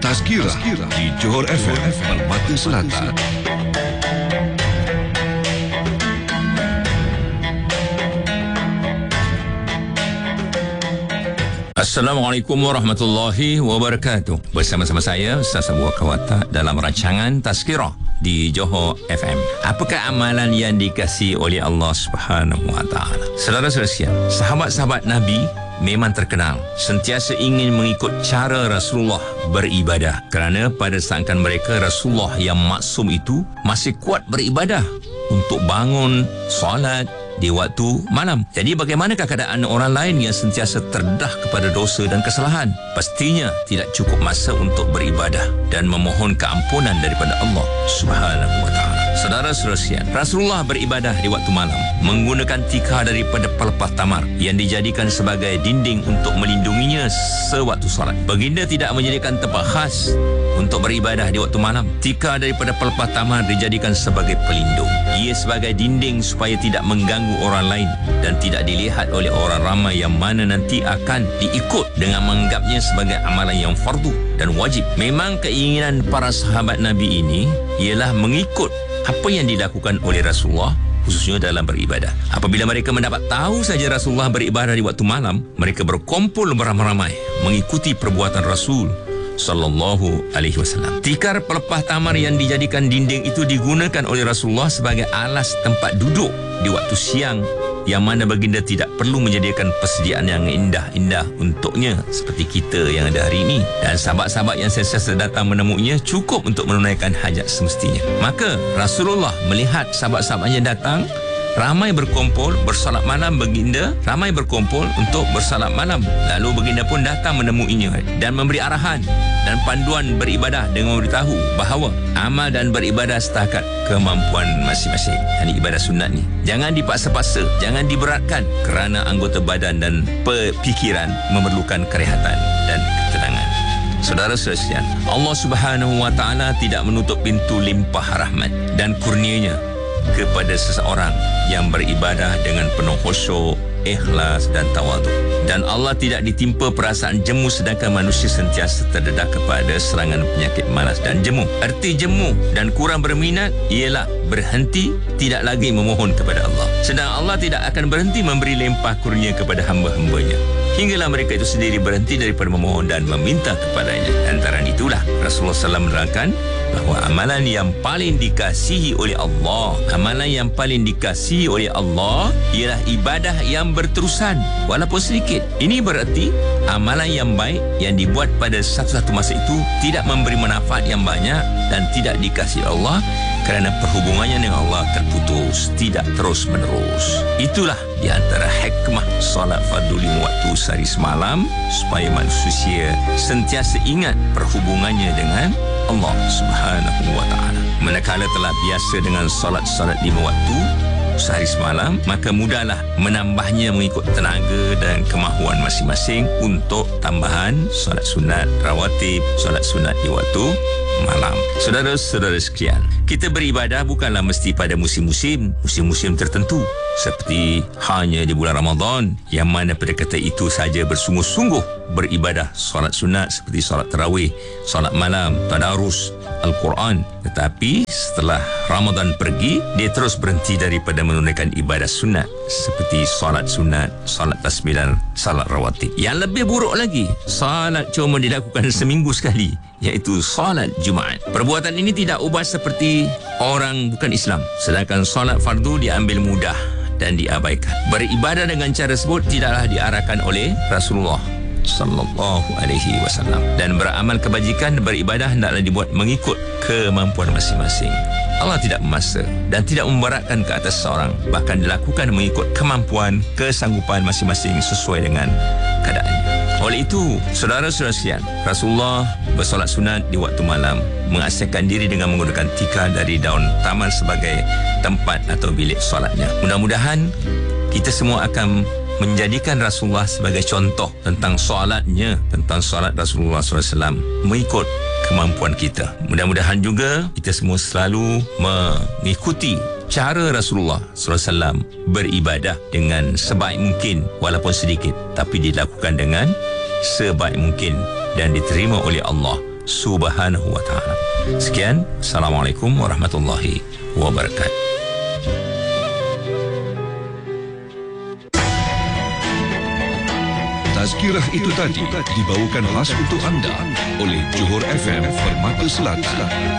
Tazkirah di Johor FM Permata Selatan. Assalamualaikum warahmatullahi wabarakatuh. Bersama-sama saya Ustaz Abu Bakar Watak dalam rancangan Tazkirah di Johor FM. Apakah amalan yang dikasihi oleh Allah Subhanahu wa taala? Saudara-saudara sekalian, sahabat-sahabat Nabi memang terkenal sentiasa ingin mengikut cara Rasulullah beribadah, kerana pada saat mereka Rasulullah yang maksum itu masih kuat beribadah untuk bangun solat di waktu malam. Jadi bagaimanakah keadaan orang lain yang sentiasa terdedah kepada dosa dan kesalahan? Pastinya tidak cukup masa untuk beribadah dan memohon keampunan daripada Allah Subhanahu wa taala. Saudara-saudara sekalian, Rasulullah beribadah di waktu malam menggunakan tikar daripada pelepah tamar yang dijadikan sebagai dinding untuk melindunginya sewaktu solat. Baginda tidak menyediakan tempat khas untuk beribadah di waktu malam. Tikar daripada pelepah tamar dijadikan sebagai pelindung. Ia sebagai dinding supaya tidak mengganggu orang lain dan tidak dilihat oleh orang ramai yang mana nanti akan diikut dengan menganggapnya sebagai amalan yang fardu dan wajib. Memang keinginan para sahabat Nabi ini ialah mengikut apa yang dilakukan oleh Rasulullah, khususnya dalam beribadah. Apabila mereka mendapat tahu saja Rasulullah beribadah di waktu malam, mereka berkumpul beramai-ramai mengikuti perbuatan Rasul sallallahu alaihi wasallam. Tikar pelepah tamar yang dijadikan dinding itu digunakan oleh Rasulullah sebagai alas tempat duduk di waktu siang, yang mana baginda tidak perlu menyediakan persediaan yang indah-indah untuknya seperti kita yang ada hari ini. Dan sahabat-sahabat yang sentiasa datang menemuinya cukup untuk menunaikan hajat semestinya. Maka Rasulullah melihat sahabat-sahabatnya datang ramai berkumpul bersolat malam, baginda ramai berkumpul untuk bersolat malam. Lalu baginda pun datang menemuinya dan memberi arahan dan panduan beribadah dengan memberitahu bahawa amal dan beribadah setakat kemampuan masing-masing. Ini ibadah sunat ni. Jangan dipaksa-paksa, jangan diberatkan, kerana anggota badan dan fikiran memerlukan kerehatan dan ketenangan. Saudara-saudara sekalian, Allah Subhanahu wa taala tidak menutup pintu limpah rahmat dan kurnianya kepada seseorang yang beribadah dengan penuh khusyuk, ikhlas dan tawaduk. Dan Allah tidak ditimpa perasaan jemu, sedangkan manusia sentiasa terdedah kepada serangan penyakit malas dan jemu. Erti jemu dan kurang berminat ialah berhenti, tidak lagi memohon kepada Allah. Sedang Allah tidak akan berhenti memberi limpah kurnia kepada hamba-hambanya hinggalah mereka itu sendiri berhenti daripada memohon dan meminta kepadanya. Antara itulah Rasulullah SAW menerangkan bahawa amalan yang paling dikasihi oleh Allah, amalan yang paling dikasihi oleh Allah ialah ibadah yang berterusan walaupun sedikit. Ini berarti amalan yang baik yang dibuat pada satu-satu masa itu tidak memberi manfaat yang banyak dan tidak dikasihi Allah kerana perhubungannya dengan Allah terputus, tidak terus menerus. Itulah di antara hikmah solat fardu 5 waktu sehari semalam, supaya manusia sentiasa ingat perhubungannya dengan Allah Subhanahu wa taala. Manakala telah biasa dengan solat-solat 5 waktu sehari semalam, maka mudahlah menambahnya mengikut tenaga dan kemahuan masing-masing untuk tambahan solat sunat rawatib, solat sunat di waktu malam. Saudara-saudara sekalian, kita beribadah bukanlah mesti pada musim-musim tertentu, seperti hanya di bulan Ramadan, yang mana pada kata itu saja bersungguh-sungguh beribadah solat sunat seperti solat tarawih, solat malam, tadarus Al-Quran. Tetapi setelah Ramadan pergi, dia terus berhenti daripada menunaikan ibadah sunat seperti solat sunat, solat tasbihan, solat rawatib. Yang lebih buruk lagi, solat cuma dilakukan seminggu sekali, iaitu solat Jumaat. Perbuatan ini tidak ubah seperti orang bukan Islam, sedangkan solat fardu diambil mudah dan diabaikan. Beribadah dengan cara tersebut tidaklah diarahkan oleh Rasulullah sallallahu alaihi wasallam. Dan beramal kebajikan, beribadah hendaklah dibuat mengikut kemampuan masing-masing. Allah tidak memaksa dan tidak memberatkan ke atas seorang, bahkan dilakukan mengikut kemampuan, kesanggupan masing-masing sesuai dengan keadaannya. Oleh itu, saudara-saudara sekalian, Rasulullah bersolat sunat di waktu malam, mengasihkan diri dengan menggunakan tikar dari daun tamar sebagai tempat atau bilik solatnya. Mudah-mudahan kita semua akan menjadikan Rasulullah sebagai contoh tentang solatnya, tentang solat Rasulullah SAW mengikut kemampuan kita. Mudah-mudahan juga kita semua selalu mengikuti cara Rasulullah SAW beribadah dengan sebaik mungkin, walaupun sedikit, tapi dilakukan dengan sebaik mungkin dan diterima oleh Allah Subhanahu wa ta'ala. Sekian, Assalamualaikum warahmatullahi wabarakatuh. Tazkirah itu tadi dibawakan khas untuk anda oleh Johor FM Permata Selatan.